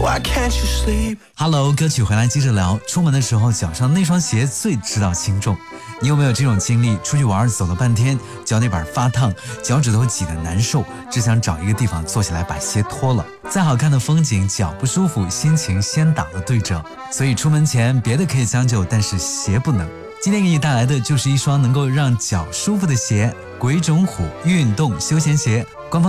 Why can't you sleep? Hello， 歌曲回来接着聊。出门的时候脚上那双鞋最知道轻重。你有没有这种经历？出去玩走了半天，脚底板发烫，脚趾头挤得难受，只想找一个地方坐下来把鞋脱了。再好看的风景，脚不舒服，心情先打了对折。所以出门前别的可以将就，但是鞋不能。今天给你带来的就是一双能够让脚舒服的鞋——鬼冢虎运动休闲鞋。官方